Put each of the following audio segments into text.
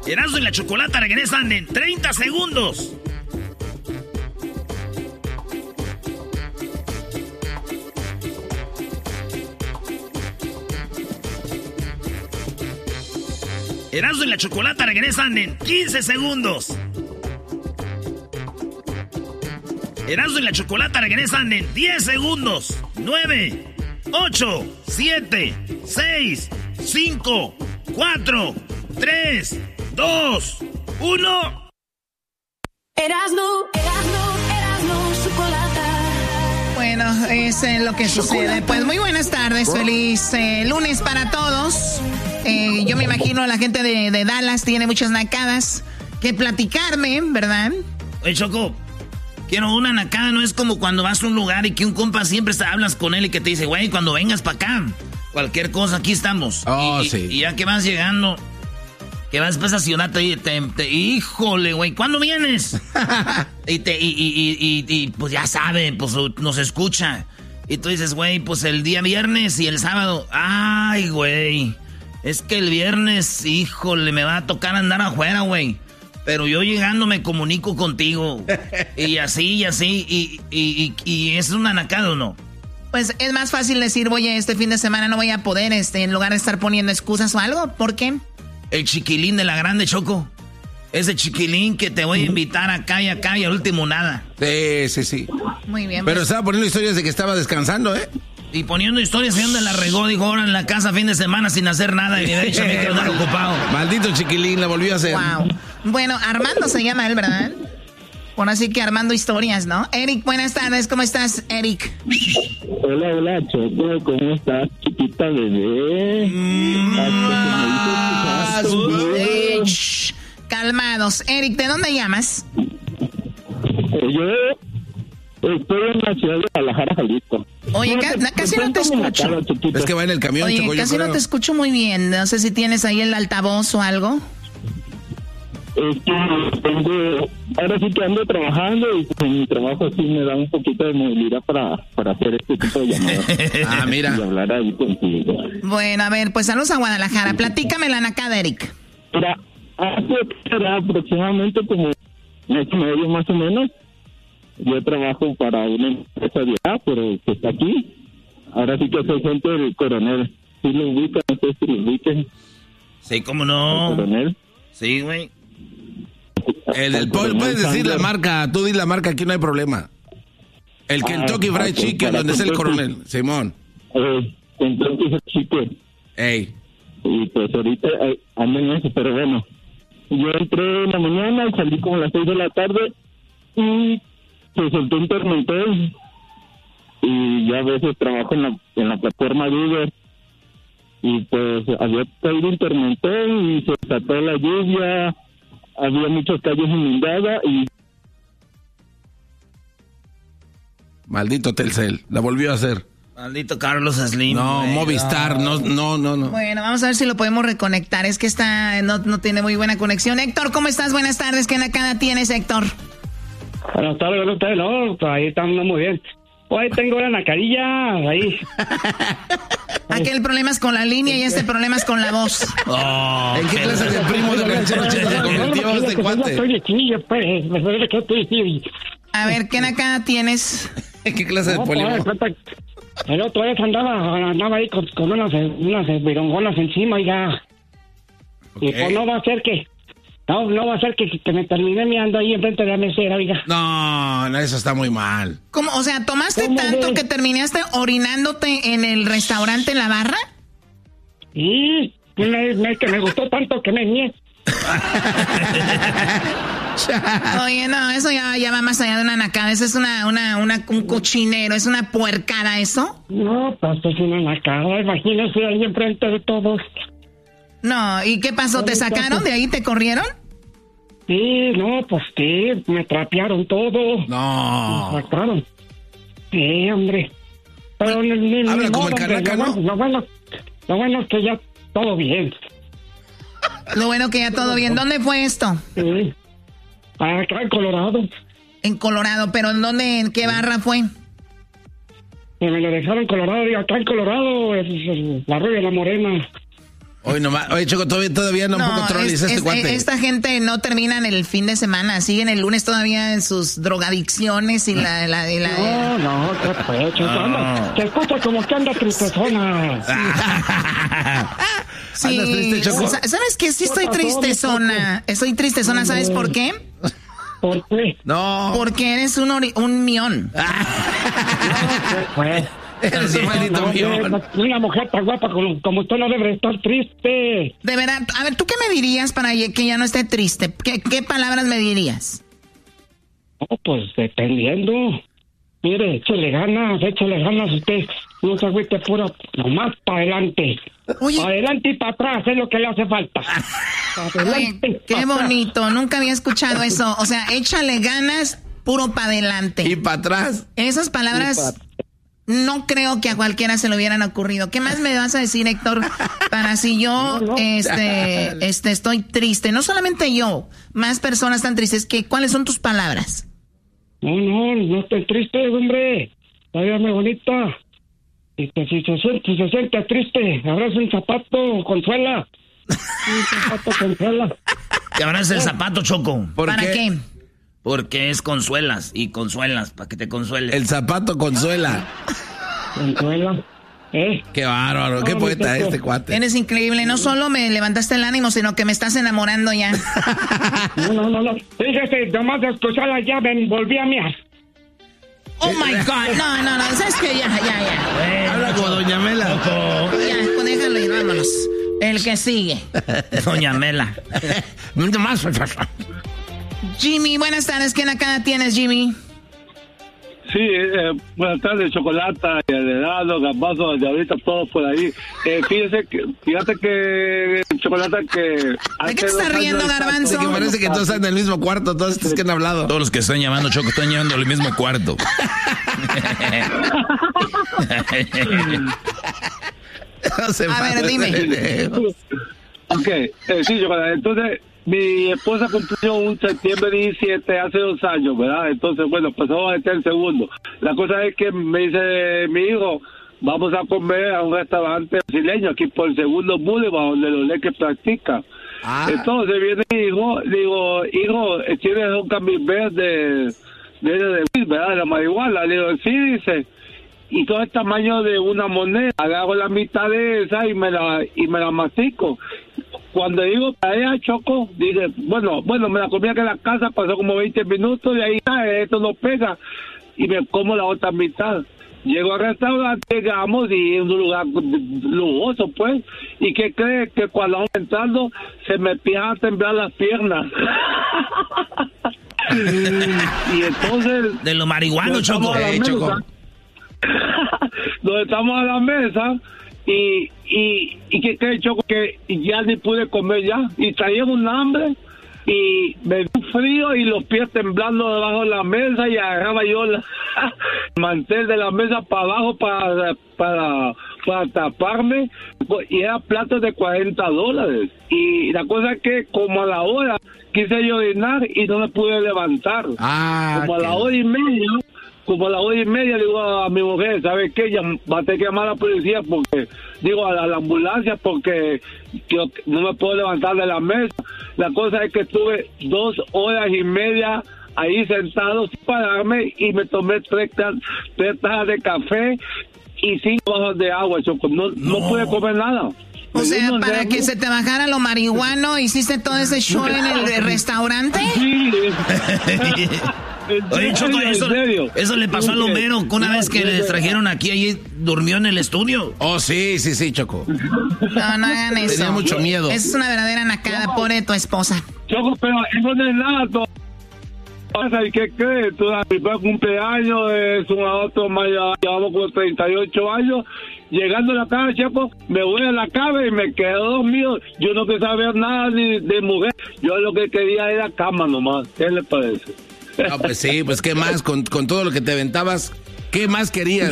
Erasmo y la Chocolata regresan en 30 segundos. Erasmo y la Chocolata regresan en 15 segundos. Erasmo y la Chocolata regresan en 10 segundos. 9, 8, 7, 6, 5, 4, 3, 2, 1. Erasmo, Chocolata. Bueno, es lo que sucede. Pues muy buenas tardes, feliz lunes para todos. Yo me imagino la gente de Dallas tiene muchas nacadas que platicarme, ¿verdad? Oye, Choco, quiero una nacada, no es como cuando vas a un lugar y que un compa siempre hablas con él y que te dice, güey, cuando vengas para acá, cualquier cosa, aquí estamos. Sí. Y ya que vas llegando, que vas para esa ciudad, híjole, güey, ¿cuándo vienes? y pues ya sabe, pues nos escucha. Y tú dices, güey, pues el día viernes y el sábado, ay, güey, es que el viernes, híjole, me va a tocar andar afuera, güey. Pero yo llegando me comunico contigo. Y así, y es una nacada, ¿o no? Pues es más fácil decir, voy este fin de semana no voy a poder, en lugar de estar poniendo excusas o algo. ¿Por qué? El chiquilín de la grande, Choco. Ese chiquilín que te voy a invitar acá y al último nada. Sí. Muy bien. Pero pues, estaba poniendo historias de que estaba descansando, ¿eh? Y poniendo historias de dónde la regó, dijo, ahora en la casa fin de semana sin hacer nada. Y de hecho me quedo ocupado. Maldito chiquilín, la volvió a hacer. Wow. Bueno, Armando se llama él, ¿verdad? Bueno, así que Armando historias, ¿no? Eric, buenas tardes, ¿cómo estás, Eric? Hola, Choco, ¿cómo estás, chiquita bebé? Calmados. Eric, ¿de dónde llamas? Yo estoy en la ciudad de Guadalajara, Jalisco. Oye, casi no te escucho. Es que va en el camión, Oye, Choco, casi no te escucho muy bien. No sé si tienes ahí el altavoz o algo. Es que ahora sí que ando trabajando y en mi trabajo sí me da un poquito de movilidad para hacer este tipo de llamadas. Mira. Y hablar ahí contigo. Bueno, a ver, pues saludos a Guadalajara. Platícame la nacada, Eric. Mira, hace aproximadamente como mes y medio más o menos, yo trabajo para una empresa de allá, pero que está aquí. Ahora sí que soy gente del Coronel. ¿Sí lo ubican? No sé si lo ubican. Sí, ¿cómo no? ¿El Coronel? Sí, güey. Puedes decir la marca, tú di la marca, aquí no hay problema. El Kentucky Fried Chicken, donde es el Coronel, Simón. Kentucky Fried Chicken. Ey. Y pues ahorita ando en eso, pero bueno. Yo entré en la mañana y salí como a las 6 de la tarde y se soltó un tormentón. Y yo a veces trabajo en la plataforma de Uber. Y pues había caído un tormentón y se desató la lluvia. Había muchas calles inundadas y... Maldito Telcel, la volvió a hacer. Maldito Carlos Slim. No, güey. Movistar, no. Bueno, vamos a ver si lo podemos reconectar. Es que no tiene muy buena conexión. Héctor, ¿cómo estás? Buenas tardes. ¿Qué nacada tienes, Héctor? Buenas tardes, no, ahí estamos muy bien. Hoy tengo la nacarilla, ahí. Aquel problema es con la línea y este problema es con la voz. Oh, ¿En qué clase de primo de ranchero se convirtió este cuate? A A ver, ¿qué nacada tienes? ¿En qué clase de polígono? El otro vez andaba ahí con unas virongonas encima y ya. Y pues no va a ser que... No va a ser que me termine meando ahí enfrente de la mesera, oiga. No, eso está muy mal. ¿Cómo? O sea, ¿tomaste tanto que terminaste orinándote en el restaurante, en la barra? Sí, que me gustó tanto que me mié. Oye, no, eso ya va más allá de una nacada. Eso es un cochinero, es una puercada, ¿eso? No, pues es una nacada, imagínese ahí enfrente de todos. No, ¿y qué pasó? ¿Te sacaron de ahí? ¿Te corrieron? Sí, no, pues sí, me trapearon todo. No. Me sacaron. Sí, hombre. Pero habla como el Caraca, ¿no? Lo bueno es que ya todo bien. Lo bueno que ya todo bien. ¿Dónde fue esto? Sí. Acá en Colorado. En Colorado, pero ¿en qué barra fue? Me lo dejaron en Colorado, y acá en Colorado, la Rubia La Morena. Hoy nomás. Oye, Choco, todavía no un poco trolis este cuate. Esta gente no termina en el fin de semana, siguen el lunes todavía en sus drogadicciones y la... No, ¿qué fue, Choco? Anda, te escucha como que anda tristezona. Sí. ¿Andas triste, Choco? ¿Sabes qué? Sí estoy tristezona. Estoy tristezona, ¿sabes por qué? ¿Por qué? No. Porque eres un mión. ¿Qué fue? Eres un maldito mión. Una mujer tan guapa como usted no debe estar triste. De verdad, a ver, ¿tú qué me dirías para que ya no esté triste? ¿Qué palabras me dirías? No, pues dependiendo. Mire, échale ganas usted. No se agüite puro, nomás para adelante. Oye. Para adelante y para atrás es lo que le hace falta. Oye, qué bonito, nunca había escuchado eso. O sea, échale ganas, puro para adelante. Y para atrás. Esas palabras no creo que a cualquiera se le hubieran ocurrido. ¿Qué más me vas a decir, Héctor? Para si yo estoy triste. No solamente yo, más personas están tristes. ¿Cuáles son tus palabras? No estoy triste, hombre. Váyame bonita. Y si se siente triste, abraza un zapato, consuela. Un zapato, consuela. Que abraza el zapato, Choco. ¿Para qué? Porque es consuelas, para que te consuele. El zapato consuela. Consuela. Qué bárbaro, qué poeta este cuate. Eres increíble, no solo me levantaste el ánimo, sino que me estás enamorando ya. No. Fíjese, nomás de escuchar la llave, volví a miar. Oh my God, no, ¿sabes qué? Ya. Habla como Doña Mela. Ya, pues déjalo ir, vámonos. El que sigue. Doña Mela. Más. Jimmy, buenas tardes, ¿quién acá tienes, Jimmy? Sí, buenas tardes, Chocolata, Heredado, Gambazo, ahorita todos por ahí. Fíjate que Chocolata que... ¿De qué te estás riendo, Garbanzo? Que parece que todos están en el mismo cuarto, todos estos que han hablado. Todos los que están llamando, Choco, están llamando al mismo cuarto. A ver, dime. Ok, sí, Chocolata, entonces... Mi esposa cumplió un septiembre 17 hace 2 años, ¿verdad? Entonces, bueno, pasó a este el segundo. La cosa es que me dice mi hijo, vamos a comer a un restaurante brasileño aquí por el segundo Boulevard, donde los leques practican. Entonces viene mi hijo, digo, hijo, ¿tienes un camembert de ¿verdad? De la marihuana. Le digo, sí, dice. Y todo el tamaño de una moneda. Agarro la mitad de esa y me la mastico. Cuando digo para ella, Choco, dice, bueno, me la comí aquí en la casa, pasó como 20 minutos y ahí esto no pega. Y me como la otra mitad. Llego al restaurante, llegamos y es un lugar lujoso, pues. ¿Y qué cree? Que cuando vamos entrando se me empiezan a temblar las piernas. Y entonces... De lo marihuano, Choco. Choco. Donde estamos a la mesa y que cree, Choco, que ya ni pude comer ya y traía un hambre y me dio frío y los pies temblando debajo de la mesa y agarraba yo el mantel de la mesa para abajo para taparme y era platos de $40 y la cosa es que como a la hora quise yo orinar y no me pude levantar como a la hora y media le digo a mi mujer, ¿sabes qué? Ya va a tener que llamar a la policía porque, digo, a la ambulancia porque yo no me puedo levantar de la mesa. La cosa es que estuve 2 horas y media ahí sentado sin pararme y me tomé 3 tazas de café y 5 vasos de agua, Choco. No pude comer nada. O sea, para que se te bajara lo marihuano, ¿hiciste todo ese show en el restaurante? Sí. Oye, Choco, eso le pasó al Homero una vez que les trajeron aquí, allí durmió en el estudio. Oh, sí, Choco. No hagan eso. Tenía mucho miedo. Es una verdadera nacada, pobre tu esposa. Choco, pero eso no es nada, ¿y qué crees? Mi primer cumpleaños es un adulto mayor, llevamos como 38 años. Llegando a la casa, Choco, me voy a la cama y me quedo dormido. Yo no quería saber nada de mujer. Yo lo que quería era cama nomás. ¿Qué le parece? No, pues sí, pues ¿qué más? Con todo lo que te aventabas, ¿qué más querías?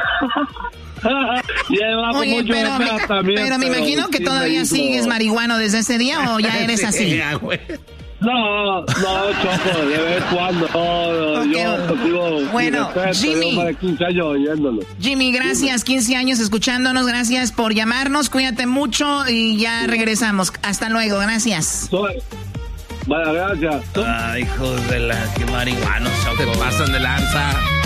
Oye, pero me imagino que todavía sigues marihuano desde ese día o ya eres así. No, Choco, de vez en cuando. Okay. Yo contigo. Bueno, Jimmy. Yo más de 15 años oyéndolo. Jimmy, gracias. 15 años escuchándonos. Gracias por llamarnos. Cuídate mucho y ya regresamos. Hasta luego. Gracias. Vaya, gracias. Ay, hijos de la que marihuanos, Choco. Se pasan de lanza.